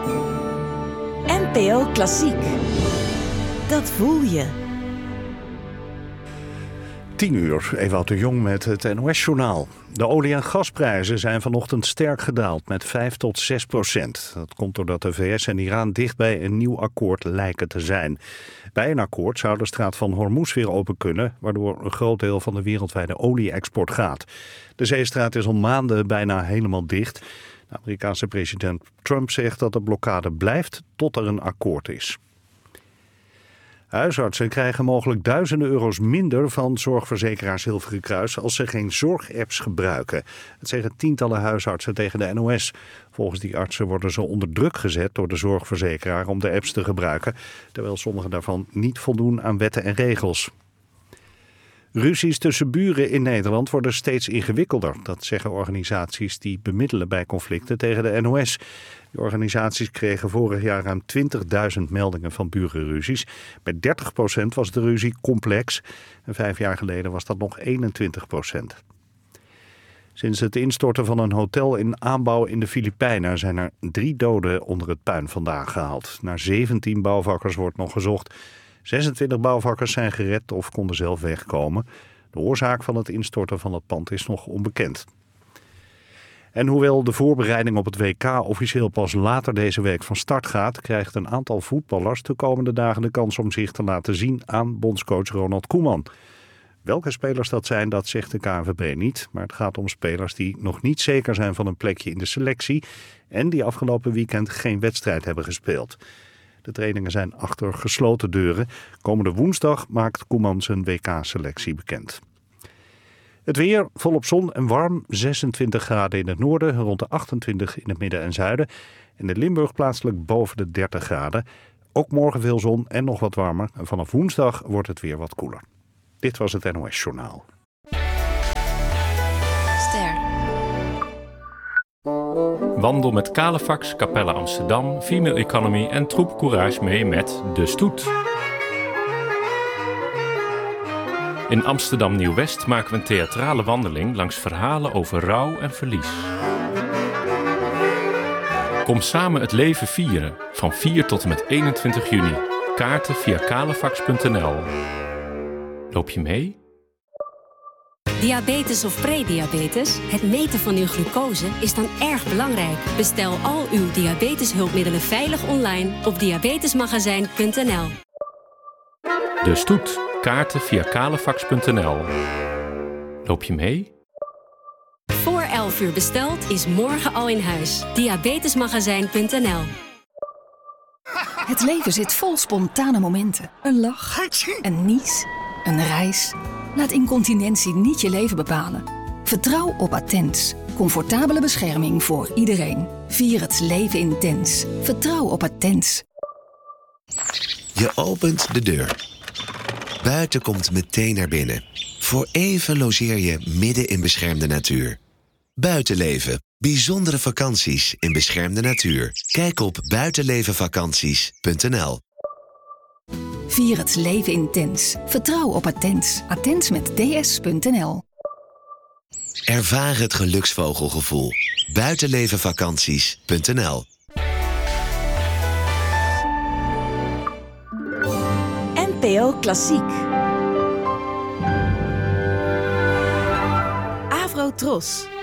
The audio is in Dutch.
NPO Klassiek. Dat voel je. 10:00, Ewout de Jong met het NOS-journaal. De olie- en gasprijzen zijn vanochtend sterk gedaald met 5 tot 6%. Dat komt doordat de VS en Iran dicht bij een nieuw akkoord lijken te zijn. Bij een akkoord zou de straat van Hormuz weer open kunnen, waardoor een groot deel van de wereldwijde olie-export gaat. De zeestraat is al maanden bijna helemaal dicht. De Amerikaanse president Trump zegt dat de blokkade blijft tot er een akkoord is. Huisartsen krijgen mogelijk duizenden euro's minder van zorgverzekeraar Zilveren Kruis als ze geen zorgapps gebruiken. Dat zeggen tientallen huisartsen tegen de NOS. Volgens die artsen worden ze onder druk gezet door de zorgverzekeraar om de apps te gebruiken, terwijl sommige daarvan niet voldoen aan wetten en regels. Ruzies tussen buren in Nederland worden steeds ingewikkelder. Dat zeggen organisaties die bemiddelen bij conflicten tegen de NOS. Die organisaties kregen vorig jaar ruim 20.000 meldingen van burenruzies. Bij 30% was de ruzie complex. En 5 jaar geleden was dat nog 21%. Sinds het instorten van een hotel in aanbouw in de Filipijnen zijn er 3 doden onder het puin vandaan gehaald. Naar 17 bouwvakkers wordt nog gezocht. 26 bouwvakkers zijn gered of konden zelf wegkomen. De oorzaak van het instorten van het pand is nog onbekend. En hoewel de voorbereiding op het WK officieel pas later deze week van start gaat, krijgt een aantal voetballers de komende dagen de kans om zich te laten zien aan bondscoach Ronald Koeman. Welke spelers dat zijn, dat zegt de KNVB niet. Maar het gaat om spelers die nog niet zeker zijn van een plekje in de selectie en die afgelopen weekend geen wedstrijd hebben gespeeld. De trainingen zijn achter gesloten deuren. Komende woensdag maakt Koeman zijn WK-selectie bekend. Het weer volop zon en warm. 26 graden in het noorden, rond de 28 in het midden en zuiden. In de Limburg plaatselijk boven de 30 graden. Ook morgen veel zon en nog wat warmer. En vanaf woensdag wordt het weer wat koeler. Dit was het NOS Journaal. Ster. Wandel met Kalefax, Capelle Amsterdam, Female Economy en Troep Courage mee met De Stoet. In Amsterdam Nieuw-West maken we een theatrale wandeling langs verhalen over rouw en verlies. Kom samen het leven vieren, van 4 tot en met 21 juni. Kaarten via kalefax.nl. Loop je mee? Diabetes of prediabetes? Het meten van uw glucose is dan erg belangrijk. Bestel al uw diabeteshulpmiddelen veilig online op diabetesmagazijn.nl. De Stoet. Kaarten via kalefax.nl. Loop je mee? Voor 11 uur besteld is morgen al in huis. Diabetesmagazijn.nl. Het leven zit vol spontane momenten. Een lach, een nies, een reis. Laat incontinentie niet je leven bepalen. Vertrouw op Attens. Comfortabele bescherming voor iedereen. Vier het leven intens. Vertrouw op Attens. Je opent de deur. Buiten komt meteen naar binnen. Voor even logeer je midden in beschermde natuur. Buitenleven. Bijzondere vakanties in beschermde natuur. Kijk op buitenlevenvakanties.nl. Vier het leven intens. Vertrouw op Attens. Attens met ds.nl. Ervaar het geluksvogelgevoel. Buitenlevenvakanties.nl. NPO Klassiek. Avro Tros.